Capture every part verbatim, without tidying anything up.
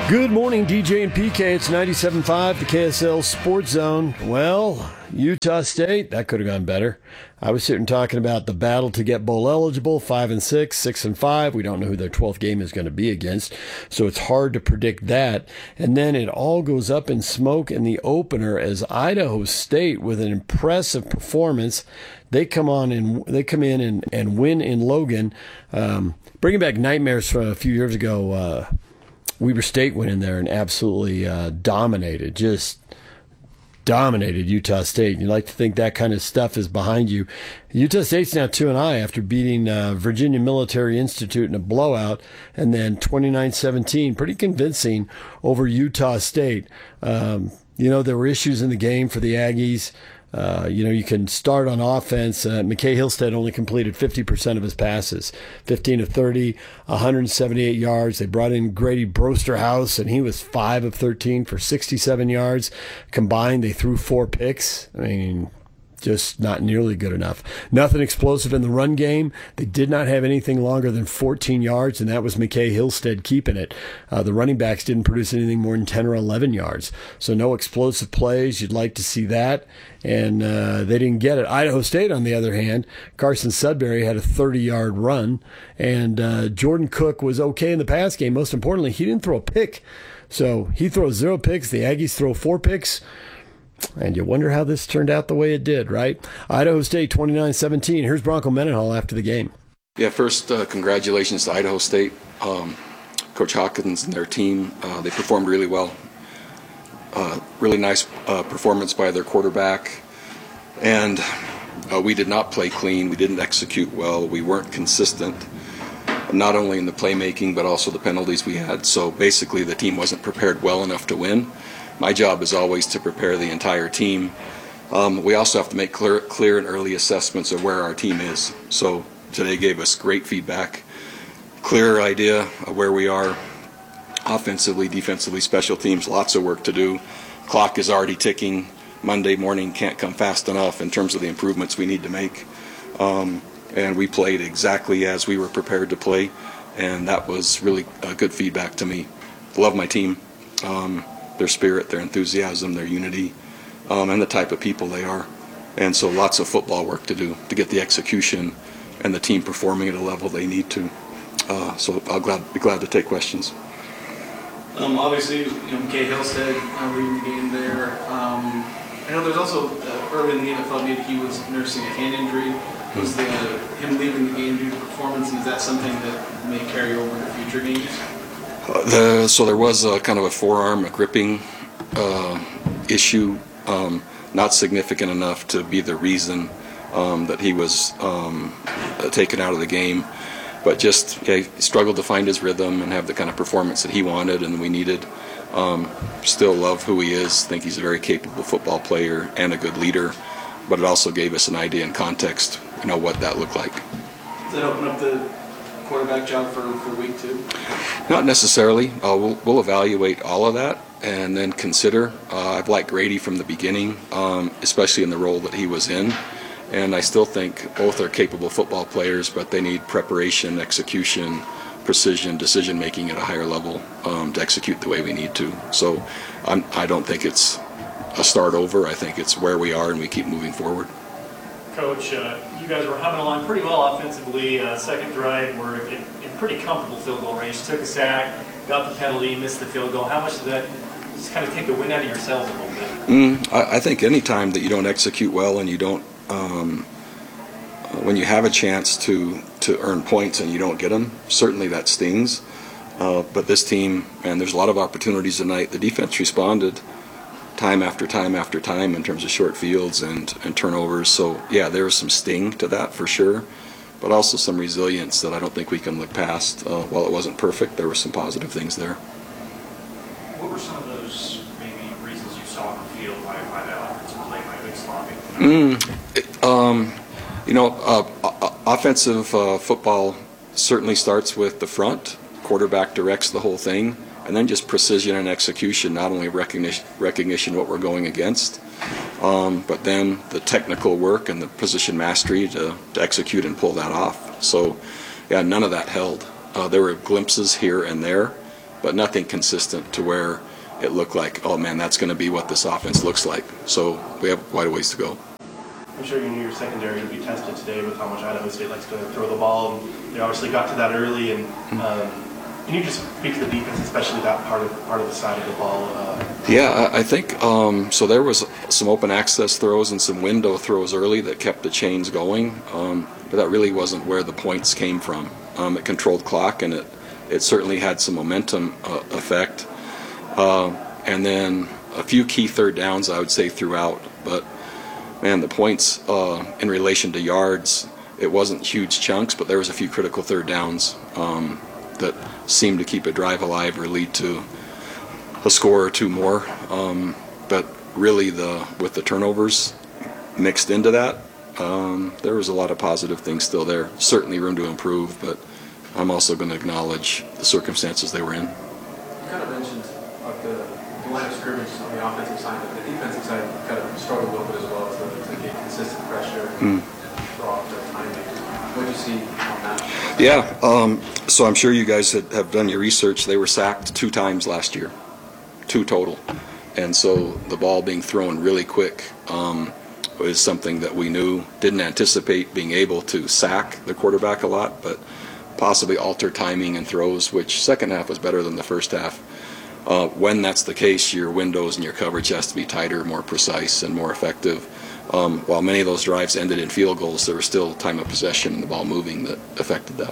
Good morning, D J and P K. It's ninety-seven point five, the K S L Sports Zone. Well, Utah State, that could have gone better. I was sitting talking about the battle to get bowl eligible, five and six, six and five. We don't know who their twelfth game is going to be against, so it's hard to predict that. And then it all goes up in smoke in the opener as Idaho State, with an impressive performance, they come on and they come in and, and win in Logan, um, bringing back nightmares from a few years ago. Uh, Weber State went in there and absolutely uh, dominated, just dominated Utah State. You'd like to think that kind of stuff is behind you. Utah State's now two and oh after beating uh, Virginia Military Institute in a blowout, and then twenty-nine seventeen, pretty convincing over Utah State. Um, you know, there were issues in the game for the Aggies. Uh, you know, you can start on offense. Uh, McKay Hillstead only completed fifty percent of his passes, fifteen of thirty, one hundred seventy-eight yards. They brought in Grady Brosterhouse, and he was five of thirteen for sixty-seven yards. Combined, they threw four picks. I mean, just not nearly good enough. Nothing explosive in the run game. They did not have anything longer than fourteen yards, and that was McKay Hillstead keeping it. Uh, the running backs didn't produce anything more than ten or eleven yards. So no explosive plays. You'd like to see that. And uh, they didn't get it. Idaho State, on the other hand, Carson Sudbury had a thirty-yard run, and uh, Jordan Cook was okay in the pass game. Most importantly, he didn't throw a pick. So he throws zero picks. The Aggies throw four picks. And you wonder how this turned out the way it did, right? Idaho State twenty-nine seventeen. Here's Bronco Mendenhall after the game. Yeah, first, uh, congratulations to Idaho State. Um, Coach Hawkins and their team, uh, they performed really well. Uh, really nice uh, performance by their quarterback. And uh, we did not play clean. We didn't execute well. We weren't consistent, not only in the playmaking, but also the penalties we had. So basically, the team wasn't prepared well enough to win. My job is always to prepare the entire team. Um, we also have to make clear, clear and early assessments of where our team is. So today gave us great feedback, clear idea of where we are offensively, defensively, special teams, lots of work to do. Clock is already ticking. Monday morning can't come fast enough in terms of the improvements we need to make. Um, and we played exactly as we were prepared to play, and that was really uh, good feedback to me. Love my team. Um, their spirit, their enthusiasm, their unity, um, and the type of people they are. And so lots of football work to do to get the execution and the team performing at a level they need to. Uh, so I'll glad, be glad to take questions. Um, obviously, you know, McKay Hillstead uh, leading the game there. Um, I know there's also, uh, early in the game, I thought maybe he was nursing a hand injury. Was the, him leaving the game due to performance, and is that something that may carry over into future games? Uh, the, so there was a kind of a forearm a gripping uh, issue, um, not significant enough to be the reason um, that he was um, uh, taken out of the game, but just yeah, he struggled to find his rhythm and have the kind of performance that he wanted and we needed. Um, still love who he is, think he's a very capable football player and a good leader, but it also gave us an idea and context, you know, what that looked like. Does that open up the quarterback job for, for week two? Not necessarily. Uh, we'll, we'll evaluate all of that and then consider. Uh, I've liked Grady from the beginning, um, especially in the role that he was in. And I still think both are capable football players, but they need preparation, execution, precision, decision-making at a higher level um, to execute the way we need to. So I'm, I don't think it's a start over. I think it's where we are and we keep moving forward. Coach, uh, you guys were humming along pretty well offensively. Uh, second drive, were in, in pretty comfortable field goal range. Took a sack, got the penalty, missed the field goal. How much did that just kind of take the wind out of yourselves a little bit? Mm, I, I think any time that you don't execute well and you don't, um, when you have a chance to to earn points and you don't get them, certainly that stings. Uh, but this team, and there's a lot of opportunities tonight. The defense responded time after time after time in terms of short fields and, and turnovers. So, yeah, there was some sting to that for sure, but also some resilience that I don't think we can look past. Uh, while it wasn't perfect, there were some positive things there. What were some of those maybe reasons you saw on the field why, why that offensive play might be sloppy? Mm, it, um, you know, uh, offensive uh, football certainly starts with the front. Quarterback directs the whole thing. And then just precision and execution, not only recognition, recognition what we're going against, um, but then the technical work and the position mastery to, to execute and pull that off. So, yeah, none of that held. Uh, there were glimpses here and there, but nothing consistent to where it looked like, oh man, that's going to be what this offense looks like. So we have quite a ways to go. I'm sure you knew your secondary would be tested today with how much Idaho State likes to throw the ball. And they obviously got to that early. And um, can you just speak to the defense, especially that part of part of the side of the ball? Uh, yeah, I, I think um, so. There was some open access throws and some window throws early that kept the chains going, um, but that really wasn't where the points came from. Um, it controlled clock, and it it certainly had some momentum uh, effect. Uh, and then a few key third downs, I would say, throughout. But man, the points uh, in relation to yards, it wasn't huge chunks, but there was a few critical third downs um, that seemed to keep a drive alive or lead to a score or two more. Um, but really, the with the turnovers mixed into that, um, there was a lot of positive things still there. Certainly room to improve, but I'm also going to acknowledge the circumstances they were in. You kind of mentioned like the, the line of scrimmage on the offensive side, but the defensive side kind of struggled a little bit as well, so to get consistent pressure and mm. throw off their timing. What did you see on that? Yeah, um, so I'm sure you guys had, have done your research. They were sacked two times last year, two total. And so the ball being thrown really quick um, was something that we knew, didn't anticipate being able to sack the quarterback a lot, but possibly alter timing and throws, which second half was better than the first half. Uh, when that's the case, your windows and your coverage has to be tighter, more precise, and more effective. Um, while many of those drives ended in field goals, there was still time of possession and the ball moving that affected that.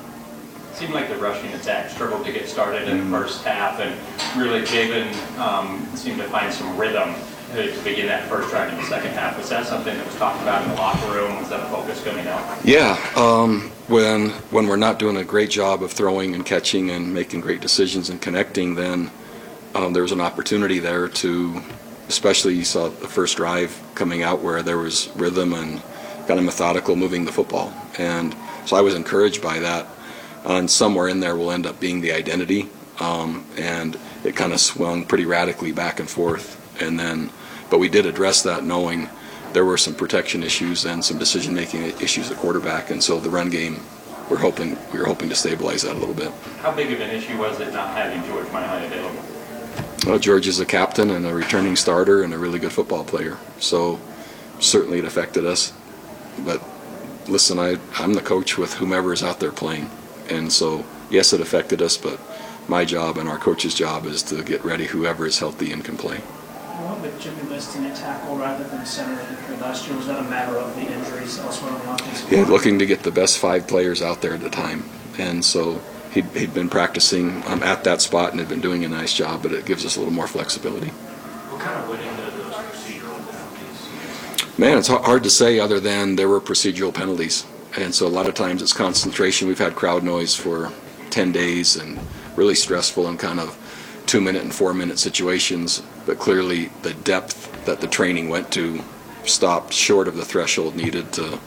It seemed like the rushing attack struggled to get started in the first half, and really Jalen um, seemed to find some rhythm to, to begin that first drive in the second half. Was that something that was talked about in the locker room? Was that a focus coming out? Yeah. Um, when when we're not doing a great job of throwing and catching and making great decisions and connecting, then um, there was an opportunity there to, especially you saw the first drive coming out where there was rhythm and kind of methodical moving the football. And so I was encouraged by that. And somewhere in there will end up being the identity. Um, and it kind of swung pretty radically back and forth. And then, but we did address that knowing there were some protection issues and some decision-making issues at quarterback. And so the run game, we're hoping, we were hoping to stabilize that a little bit. How big of an issue was it not having George Miley available? Well, George is a captain and a returning starter and a really good football player. So certainly it affected us. But listen, I, I'm the coach with whomever is out there playing. And so, yes, it affected us, but my job and our coach's job is to get ready whoever is healthy and can play. What with Jimmy listing at tackle rather than center last year, was that a matter of the injuries elsewhere on the offensive line? Yeah, looking to get the best five players out there at the time. And so he'd, he'd been practicing um, at that spot and had been doing a nice job, but it gives us a little more flexibility. What kind of went into those procedural penalties? Man, it's hard to say other than there were procedural penalties. And so a lot of times it's concentration. We've had crowd noise for ten days and really stressful and kind of two-minute and four-minute situations. But clearly the depth that the training went to stopped short of the threshold needed to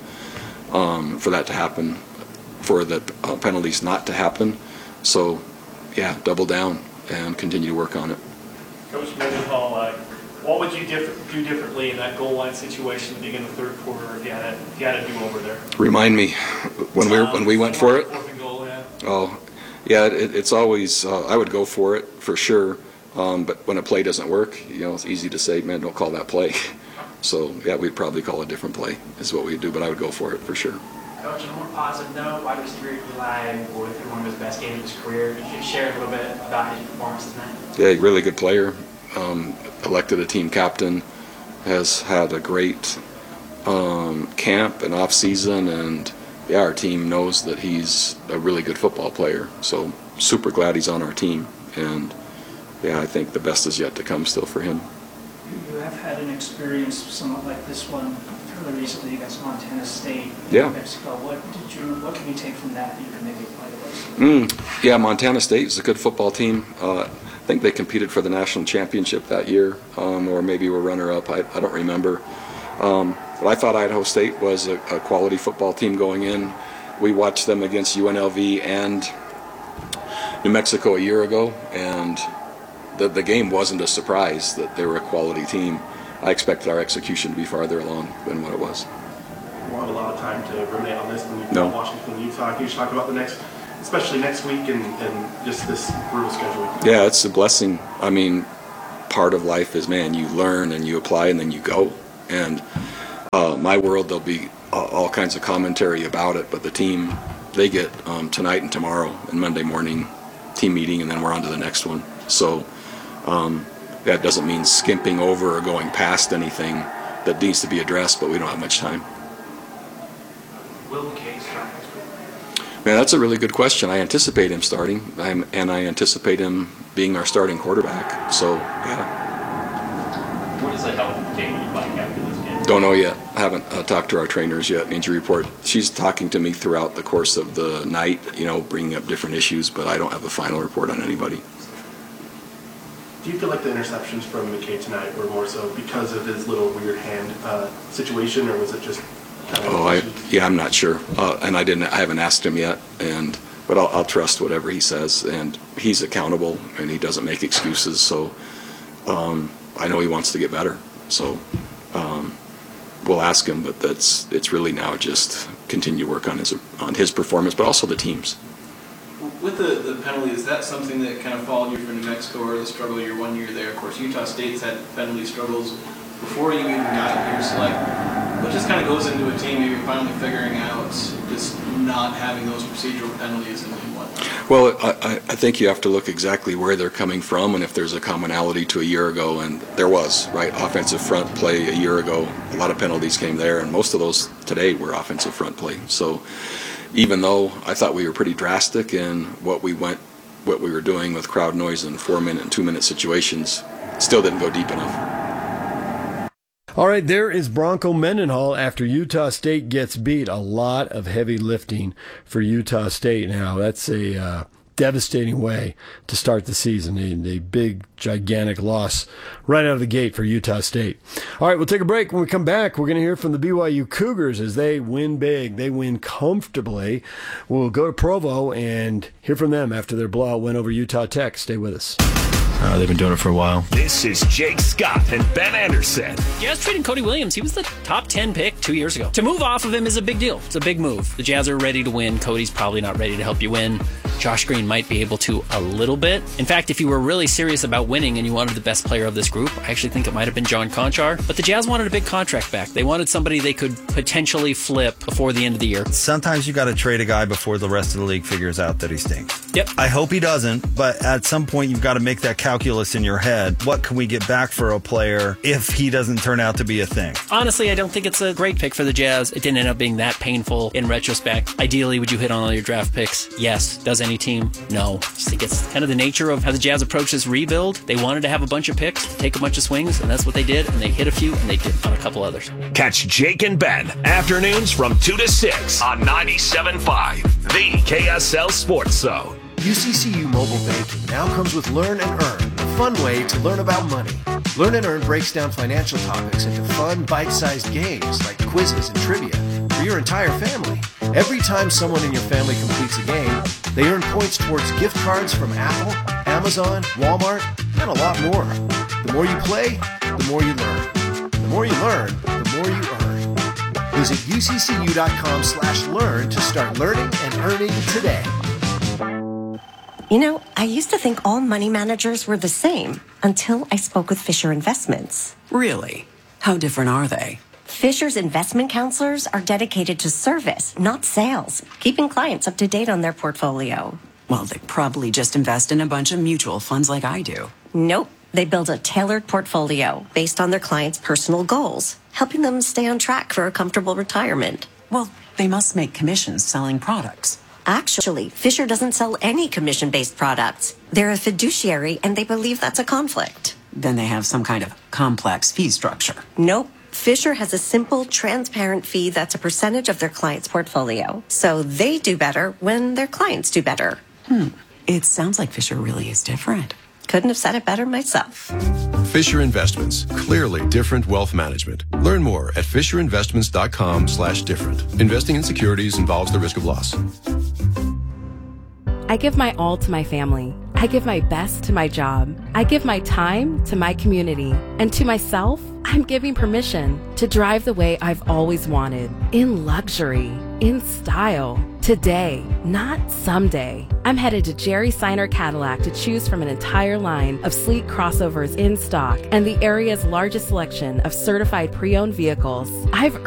um, for that to happen, for the uh, penalties not to happen. So, yeah, double down and continue to work on it. Coach Mendenhall, uh, what would you diff- do differently in that goal line situation to begin the third quarter if you had a, if you had a do-over there? Remind me when we when we went for it. Fourth and goal, yeah. Oh, yeah. It, it's always uh, I would go for it for sure. Um, but when a play doesn't work, you know, it's easy to say, man, don't call that play. So yeah, we'd probably call a different play is what we'd do. But I would go for it for sure. Coach, on a more positive note, wide receiver Eli Boyd through one of his best games of his career. Could you share a little bit about his performance tonight? Yeah, really good player. Um, elected a team captain, has had a great um, camp and off season, and yeah, our team knows that he's a really good football player. So super glad he's on our team, and yeah, I think the best is yet to come still for him. You have had an experience somewhat like this one fairly recently against Montana State in Yeah. Mexico. What did you? What can you take from that that you can maybe apply to this? Mm, yeah, Montana State is a good football team. Uh, I think they competed for the national championship that year, um, or maybe were runner-up. I, I don't remember. Um, but I thought Idaho State was a, a quality football team going in. We watched them against U N L V and New Mexico a year ago, and the, the game wasn't a surprise that they were a quality team. I expected our execution to be farther along than what it was. We won't have a lot of time to ruminate on this when you No. Washington, Utah. Can you just talk about the next especially next week and, and just this brutal schedule? Yeah, it's a blessing. I mean, part of life is, man, you learn and you apply and then you go. And uh, my world, there'll be uh, all kinds of commentary about it, but the team, they get um, tonight and tomorrow and Monday morning team meeting, and then we're on to the next one. So um, that doesn't mean skimping over or going past anything that needs to be addressed, but we don't have much time. Will McKay start next week? Man, that's a really good question. I anticipate him starting, I'm, and I anticipate him being our starting quarterback. So, yeah. What does the health of the team look like after this game? Don't know yet. I haven't uh, talked to our trainers yet. Injury report. She's talking to me throughout the course of the night, you know, bringing up different issues, but I don't have a final report on anybody. Do you feel like the interceptions from McKay tonight were more so because of his little weird hand uh, situation, or was it just kind of Oh, I, yeah, I'm not sure, uh, and I didn't. I haven't asked him yet, and but I'll, I'll trust whatever he says, and he's accountable, and he doesn't make excuses. So um, I know he wants to get better. So um, we'll ask him, but that's it's really now just continue work on his on his performance, but also the team's. With the, the penalty, is that something that kind of followed you from New Mexico or the struggle your one year there? Of course, Utah State's had penalty struggles before you even got here. So, like, what just kind of goes into a team maybe finally figuring out just not having those procedural penalties and whatnot? Well, I, I think you have to look exactly where they're coming from and if there's a commonality to a year ago, and there was, right? Offensive front play a year ago, a lot of penalties came there, and most of those today were offensive front play. So even though I thought we were pretty drastic in what we went, what we were doing with crowd noise and four-minute and two-minute situations, still didn't go deep enough. All right, there is Bronco Mendenhall after Utah State gets beat. A lot of heavy lifting for Utah State now. That's a uh, devastating way to start the season. A, a big, gigantic loss right out of the gate for Utah State. All right, we'll take a break. When we come back, we're going to hear from the B Y U Cougars as they win big. They win comfortably. We'll go to Provo and hear from them after their blowout win over Utah Tech. Stay with us. Uh, they've been doing it for a while. This is Jake Scott and Ben Anderson. Jazz trading Cody Williams. He was the top ten pick two years ago. To move off of him is a big deal. It's a big move. The Jazz are ready to win. Cody's probably not ready to help you win. Josh Green might be able to a little bit. In fact, if you were really serious about winning and you wanted the best player of this group, I actually think it might have been John Conchar. But the Jazz wanted a big contract back. They wanted somebody they could potentially flip before the end of the year. Sometimes you got to trade a guy before the rest of the league figures out that he stinks. Yep. I hope he doesn't, but at some point you've got to make that calculus in your head. What can we get back for a player if he doesn't turn out to be a thing? Honestly, I don't think it's a great pick for the Jazz. It didn't end up being that painful in retrospect. Ideally, would you hit on all your draft picks? Yes. Does any team? No. I just think it's kind of the nature of how the Jazz approached this rebuild. They wanted to have a bunch of picks, to take a bunch of swings, and that's what they did, and they hit a few, and they did on a couple others. Catch Jake and Ben afternoons from two to six on ninety-seven point five, the K S L Sports Zone. U C C U Mobile Banking now comes with Learn and Earn, a fun way to learn about money. Learn and Earn breaks down financial topics into fun, bite-sized games like quizzes and trivia for your entire family. Every time someone in your family completes a game, they earn points towards gift cards from Apple, Amazon, Walmart, and a lot more. The more you play, the more you learn. The more you learn, the more you earn. Visit uccu.com slash learn to start learning and earning today. You know, I used to think all money managers were the same until I spoke with Fisher Investments. Really? How different are they? Fisher's investment counselors are dedicated to service, not sales, keeping clients up to date on their portfolio. Well, they probably just invest in a bunch of mutual funds like I do. Nope. They build a tailored portfolio based on their clients' personal goals, helping them stay on track for a comfortable retirement. Well, they must make commissions selling products. Actually, Fisher doesn't sell any commission-based products. They're a fiduciary, and they believe that's a conflict. Then they have some kind of complex fee structure. Nope. Fisher has a simple, transparent fee that's a percentage of their client's portfolio. So they do better when their clients do better. Hmm. It sounds like Fisher really is different. Couldn't have said it better myself. Fisher Investments. Clearly different wealth management. Learn more at fisherinvestments.com slash different. Investing in securities involves the risk of loss. I give my all to my family. I give my best to my job. I give my time to my community. And to myself, I'm giving permission to drive the way I've always wanted. In luxury, in style, Today, not someday. I'm headed to Jerry Seiner Cadillac to choose from an entire line of sleek crossovers in stock and the area's largest selection of certified pre-owned vehicles. I've